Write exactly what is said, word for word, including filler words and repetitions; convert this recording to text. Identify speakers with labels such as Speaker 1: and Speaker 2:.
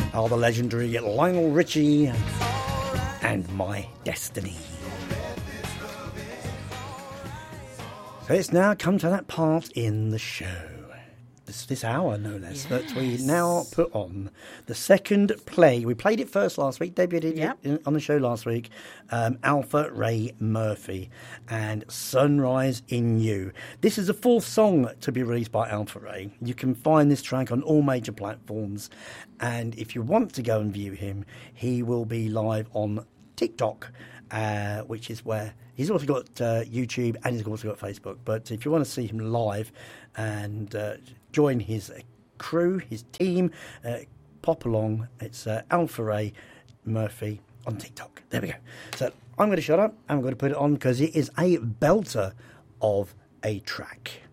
Speaker 1: are the legendary Lionel Richie and My Destiny. So it's now come to that part in the show, this, this hour no less, yes. that we now put on the second play. We played it first last week, debuted yep. it on the show last week, um, Alpha Ray Murphy and Sunrise in You. This is the fourth song to be released by Alpha Ray. You can find this track on all major platforms, and if you want to go and view him, he will be live on TikTok, uh, which is where he's also got uh, YouTube and he's also got Facebook. But if you want to see him live and uh, join his crew, his team, uh, pop along. It's uh, Alpha Ray Murphy on TikTok. There we go. So I'm going to shut up. I'm going to put it on because it is a belter of a track.